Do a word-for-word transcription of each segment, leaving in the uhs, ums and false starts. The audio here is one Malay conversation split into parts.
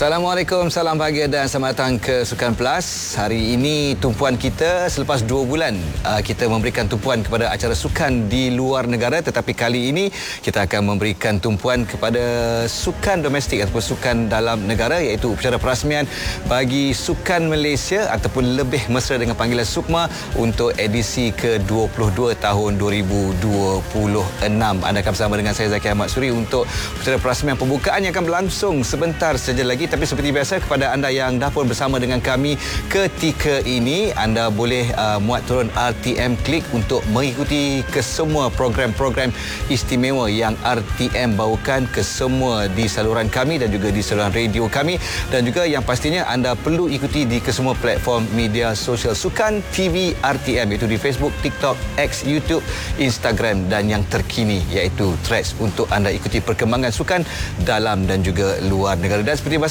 Assalamualaikum, salam bahagia dan selamat datang ke Sukan Plus. Hari ini tumpuan kita selepas dua bulan uh, kita memberikan tumpuan kepada acara sukan di luar negara, tetapi kali ini kita akan memberikan tumpuan kepada sukan domestik ataupun sukan dalam negara, iaitu upacara perasmian bagi Sukan Malaysia ataupun lebih mesra dengan panggilan SUKMA untuk edisi ke dua puluh dua tahun dua ribu dua puluh enam. Anda akan bersama dengan saya Zaki Ahmad Suri untuk upacara perasmian pembukaan yang akan berlangsung sebentar saja lagi. Tapi seperti biasa, kepada anda yang dah pun bersama dengan kami ketika ini, anda boleh uh, muat turun R T M Klik untuk mengikuti kesemua program-program istimewa yang R T M bawakan ke semua di saluran kami dan juga di saluran radio kami, dan juga yang pastinya anda perlu ikuti di kesemua platform media sosial Sukan T V R T M, iaitu di Facebook, TikTok, X, YouTube, Instagram, dan yang terkini iaitu Threads, untuk anda ikuti perkembangan sukan dalam dan juga luar negara. Dan seperti biasa,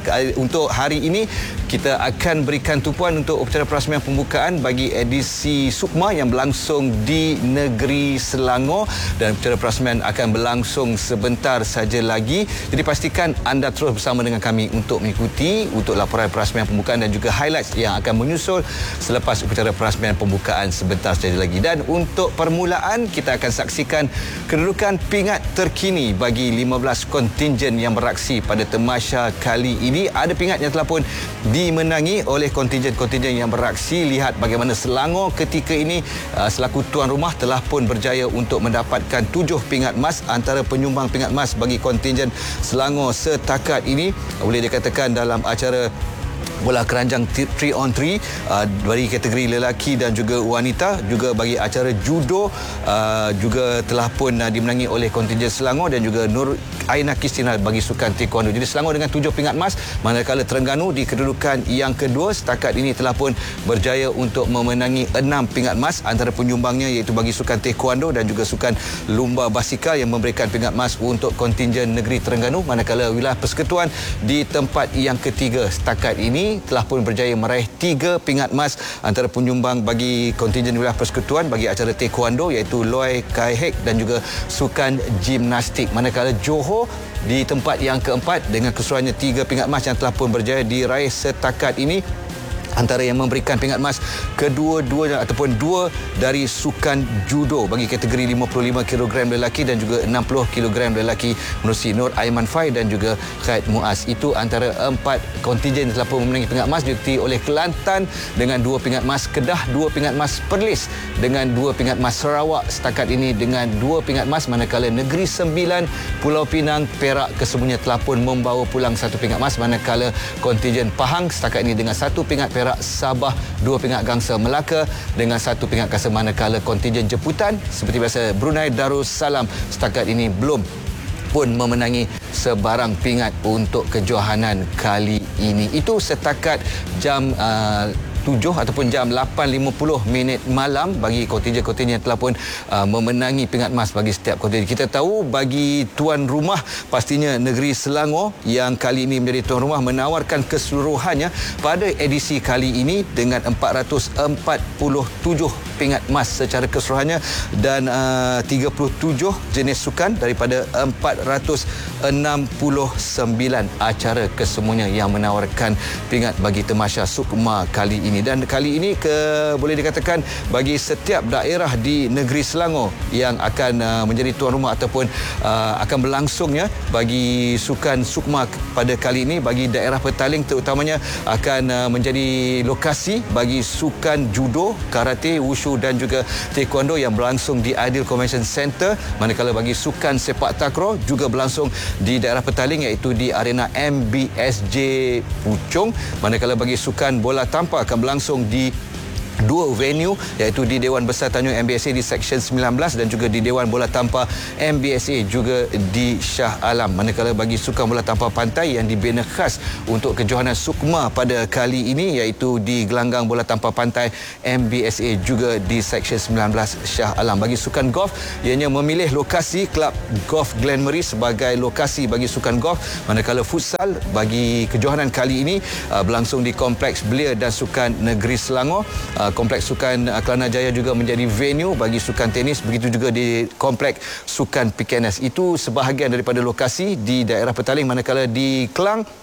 untuk hari ini kita akan berikan tumpuan untuk upacara perasmian pembukaan bagi edisi SUKMA yang berlangsung di negeri Selangor, dan upacara perasmian akan berlangsung sebentar saja lagi. Jadi pastikan anda terus bersama dengan kami untuk mengikuti untuk laporan perasmian pembukaan dan juga highlights yang akan menyusul selepas upacara perasmian pembukaan sebentar saja lagi. Dan untuk permulaan, kita akan saksikan kedudukan pingat terkini bagi lima belas kontingen yang beraksi pada tamasya kali ini. Ada pingat yang telah pun dimenangi oleh kontingen-kontingen yang beraksi. Lihat bagaimana Selangor ketika ini uh, selaku tuan rumah telah pun berjaya untuk mendapatkan tujuh pingat emas antara penyumbang pingat emas bagi kontingen Selangor setakat ini. Boleh dikatakan dalam acara bola keranjang three on three uh, bagi kategori lelaki dan juga wanita, juga bagi acara judo uh, juga telah pun uh, dimenangi oleh kontingen Selangor, dan juga Nur Aina Kristina bagi sukan taekwondo. Jadi Selangor dengan tujuh pingat emas, manakala Terengganu di kedudukan yang kedua setakat ini telah pun berjaya untuk memenangi enam pingat emas antara penyumbangnya, iaitu bagi sukan taekwondo dan juga sukan lumba basikal yang memberikan pingat emas untuk kontingen negeri Terengganu, manakala wilayah persekutuan di tempat yang ketiga setakat ini telah pun berjaya meraih tiga pingat emas antara penyumbang bagi kontingen wilayah persekutuan bagi acara taekwondo, iaitu Loy Kai Hek dan juga sukan gimnastik, manakala Johor di tempat yang keempat dengan keseluruhannya tiga pingat emas yang telah pun berjaya diraih setakat ini. Antara yang memberikan pingat emas kedua-duanya ataupun dua dari sukan judo bagi kategori lima puluh lima kilogram lelaki dan juga enam puluh kilogram lelaki menerusi Nur Aiman Fai dan juga Khaid Muaz. Itu antara empat kontingen yang telah pun memenangi pingat emas, diikuti oleh Kelantan dengan dua pingat emas, Kedah dua pingat emas, Perlis dengan dua pingat emas, Sarawak setakat ini dengan dua pingat emas, manakala Negeri Sembilan, Pulau Pinang, Perak kesemuanya telah pun membawa pulang satu pingat emas, manakala kontingen Pahang setakat ini dengan satu pingat perak, Sabah dua pingat gangsa, Melaka dengan satu pingat gangsa, manakala kontingen jemputan seperti biasa Brunei Darussalam setakat ini belum pun memenangi sebarang pingat untuk kejohanan kali ini. Itu setakat jam uh, tujuh ataupun jam lapan lima puluh minit malam bagi kontingen-kontingen yang telah pun uh, memenangi pingat emas bagi setiap kontingen. Kita tahu bagi tuan rumah, pastinya negeri Selangor yang kali ini menjadi tuan rumah menawarkan keseluruhannya pada edisi kali ini dengan empat ratus empat puluh tujuh pingat emas secara keseluruhannya, dan uh, tiga puluh tujuh jenis sukan daripada empat ratus enam puluh sembilan acara kesemuanya yang menawarkan pingat bagi tamasya SUKMA kali ini. Dan kali ini ke boleh dikatakan bagi setiap daerah di negeri Selangor yang akan uh, menjadi tuan rumah ataupun uh, akan berlangsungnya bagi sukan SUKMA pada kali ini, bagi daerah Petaling terutamanya akan uh, menjadi lokasi bagi sukan judo, karate, wushu dan juga taekwondo yang berlangsung di Ideal Convention Centre, manakala bagi sukan sepak takraw juga berlangsung di daerah Petaling, iaitu di arena M B S J Puchong, manakala bagi sukan bola tampar akan berlangsung di dua venue, iaitu di Dewan Besar Tanjung M B S A di Seksyen sembilan belas dan juga di Dewan Bola Tampar M B S A juga di Shah Alam. Manakala bagi sukan bola tampar pantai yang dibina khas untuk kejohanan SUKMA pada kali ini, iaitu di Gelanggang Bola Tampar Pantai M B S A juga di Seksyen sembilan belas Shah Alam. Bagi sukan golf, ianya memilih lokasi Kelab Golf Glenmarie sebagai lokasi bagi sukan golf, manakala futsal bagi kejohanan kali ini uh, berlangsung di Kompleks Belia dan Sukan Negeri Selangor. Uh, Kompleks Sukan Kelana Jaya juga menjadi venue bagi sukan tenis, begitu juga di Kompleks Sukan P K N S. Itu sebahagian daripada lokasi di daerah Petaling, manakala di Kelang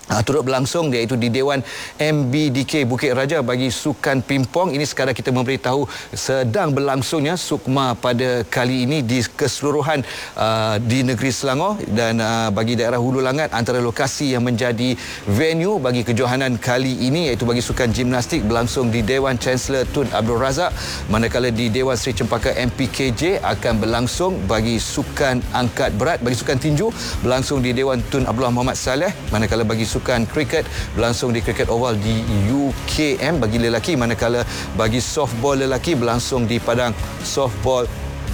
Uh, turut berlangsung iaitu di Dewan M B D K Bukit Raja bagi sukan pimpong. Ini sekadar kita memberitahu sedang berlangsungnya sukma pada kali ini di keseluruhan uh, di negeri Selangor, dan uh, bagi daerah Hulu Langat antara lokasi yang menjadi venue bagi kejohanan kali ini iaitu bagi sukan gimnastik berlangsung di Dewan Chancellor Tun Abdul Razak, manakala di Dewan Sri Cempaka M P K J akan berlangsung bagi sukan angkat berat. Bagi sukan tinju berlangsung di Dewan Tun Abdullah Muhammad Saleh, manakala bagi sukan kriket berlangsung di Cricket Oval di U K M bagi lelaki, manakala bagi softball lelaki berlangsung di Padang Softball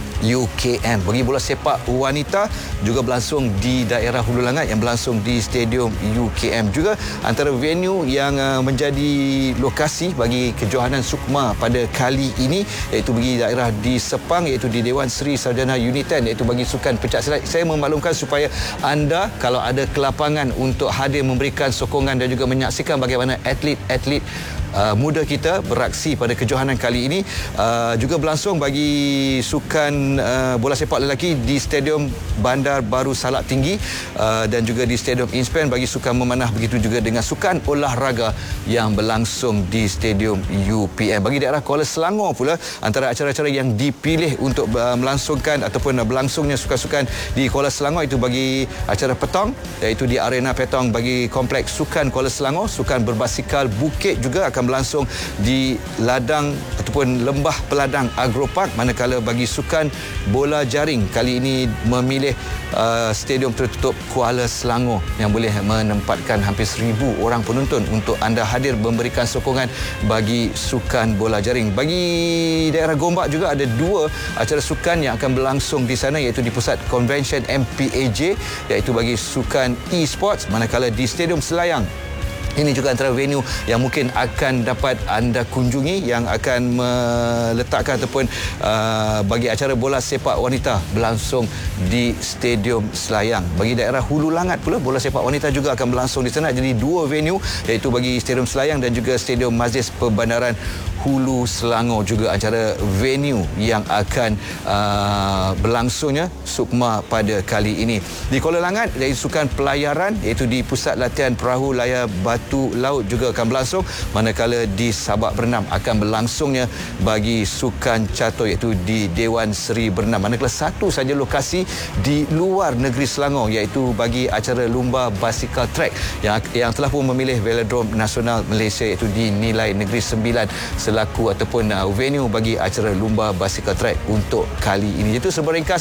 U K M. Bagi bola sepak wanita juga berlangsung di daerah Hulu Langat yang berlangsung di Stadium U K M. Juga antara venue yang uh, menjadi lokasi bagi kejohanan sukma pada kali ini iaitu bagi daerah di Sepang iaitu di Dewan Sri Sarjana Unit sepuluh iaitu bagi sukan pencak silat. Saya memaklumkan supaya anda kalau ada kelapangan untuk hadir memberikan sokongan dan juga menyaksikan bagaimana atlet-atlet Uh, muda kita beraksi pada kejohanan kali ini. Uh, juga berlangsung bagi sukan uh, bola sepak lelaki di Stadium Bandar Baru Salak Tinggi uh, dan juga di Stadium Inspan bagi sukan memanah, begitu juga dengan sukan olahraga yang berlangsung di Stadium U P M. Bagi daerah Kuala Selangor pula, antara acara-acara yang dipilih untuk uh, melangsungkan ataupun uh, berlangsungnya sukan-sukan di Kuala Selangor itu bagi acara petang iaitu di Arena Petang bagi Kompleks Sukan Kuala Selangor. Sukan berbasikal bukit juga akan berlangsung di ladang ataupun lembah peladang Agropark, manakala bagi sukan bola jaring kali ini memilih uh, stadium tertutup Kuala Selangor yang boleh menempatkan hampir seribu orang penonton untuk anda hadir memberikan sokongan bagi sukan bola jaring. Bagi daerah Gombak juga ada dua acara sukan yang akan berlangsung di sana iaitu di Pusat Convention M P A J iaitu bagi sukan e-sports, manakala di Stadium Selayang ini juga antara venue yang mungkin akan dapat anda kunjungi yang akan meletakkan ataupun uh, bagi acara bola sepak wanita berlangsung di Stadium Selayang. Bagi daerah Hulu Langat pula, bola sepak wanita juga akan berlangsung di sana. Jadi dua venue iaitu bagi Stadium Selayang dan juga Stadium Majlis Perbandaran Hulu Selangor juga antara venue yang akan uh, berlangsungnya sukma pada kali ini. Di Kuala Langat iaitu sukan pelayaran iaitu di Pusat Latihan Perahu Layar Batu Laut juga akan berlangsung, manakala di Sabak Bernam akan berlangsungnya bagi sukan catur iaitu di Dewan Seri Bernam. Manakala satu saja lokasi di luar negeri Selangor iaitu bagi acara lumba basikal track yang yang telah pun memilih Velodrome Nasional Malaysia iaitu di Nilai Negeri Sembilan selaku ataupun uh, venue bagi acara lumba basikal track untuk kali ini. Itu serba ringkas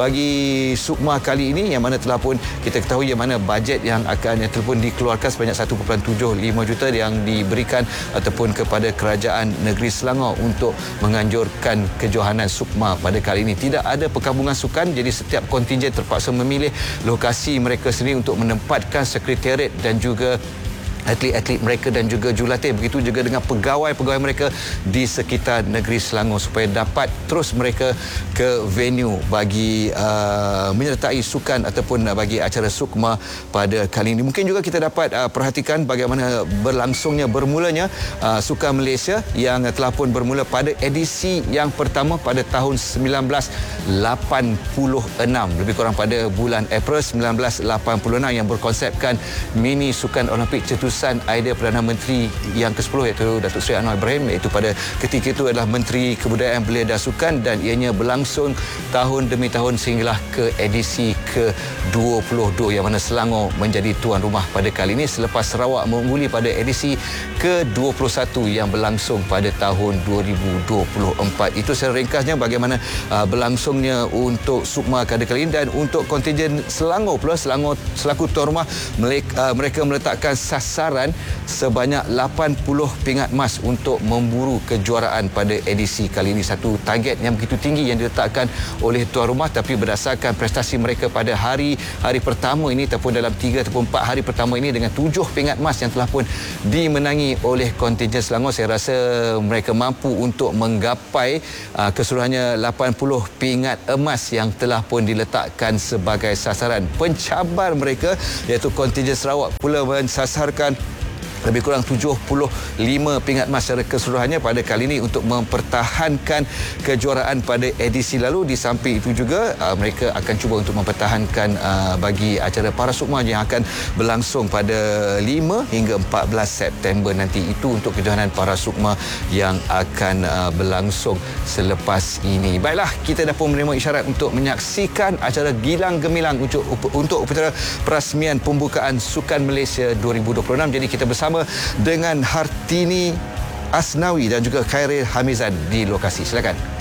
bagi sukma kali ini yang mana telah pun kita ketahui yang mana bajet yang akan yang telah pun dikeluarkan sebanyak satu perpuluhan tujuh lima juta yang diberikan ataupun kepada kerajaan negeri Selangor untuk menganjurkan kejohanan sukma pada kali ini. Tidak ada perkabungan sukan, jadi setiap kontingen terpaksa memilih lokasi mereka sendiri untuk menempatkan sekretariat dan juga atlet-atlet mereka dan juga jurulatih, begitu juga dengan pegawai-pegawai mereka di sekitar negeri Selangor supaya dapat terus mereka ke venue bagi uh, menyertai sukan ataupun uh, bagi acara sukma pada kali ini. Mungkin juga kita dapat uh, perhatikan bagaimana berlangsungnya bermulanya uh, Sukan Malaysia yang telah pun bermula pada edisi yang pertama pada tahun sembilan belas lapan puluh enam, lebih kurang pada bulan April sembilan belas lapan puluh enam, yang berkonsepkan mini sukan Olimpik cetus idea Perdana Menteri yang ke sepuluh iaitu Datuk Seri Anwar Ibrahim, iaitu pada ketika itu adalah Menteri Kebudayaan Belia dan Sukan, dan ianya berlangsung tahun demi tahun sehinggalah ke edisi ke dua puluh dua yang mana Selangor menjadi tuan rumah pada kali ini selepas Sarawak mengungguli pada edisi ke dua puluh satu yang berlangsung pada tahun dua ribu dua puluh empat. Itu secara ringkasnya bagaimana uh, berlangsungnya untuk sukma pada kali ini. Dan untuk kontingen Selangor pula, Selangor selaku tuan rumah mereka, uh, mereka meletakkan sasaran sebanyak lapan puluh pingat emas untuk memburu kejuaraan pada edisi kali ini. Satu target yang begitu tinggi yang diletakkan oleh tuan rumah, tapi berdasarkan prestasi mereka pada hari hari pertama ini ataupun dalam tiga ataupun empat hari pertama ini dengan tujuh pingat emas yang telah pun dimenangi oleh kontingen Selangor, saya rasa mereka mampu untuk menggapai uh, keseluruhannya lapan puluh pingat emas yang telah pun diletakkan sebagai sasaran. Pencabar mereka iaitu kontingen Sarawak pula mensasarkan lebih kurang tujuh puluh lima pingat emas secara keseluruhannya pada kali ini untuk mempertahankan kejuaraan pada edisi lalu. Di samping itu juga uh, mereka akan cuba untuk mempertahankan uh, bagi acara Para Sukma yang akan berlangsung pada lima hingga empat belas September nanti. Itu untuk kejohanan Para Sukma yang akan uh, berlangsung selepas ini. Baiklah, kita dah pun menerima isyarat untuk menyaksikan acara Gilang Gemilang untuk untuk upacara perasmian pembukaan Sukan Malaysia dua ribu dua puluh enam. Jadi kita bersama dengan Hartini Asnawi dan juga Khairil Hamizan di lokasi. Silakan.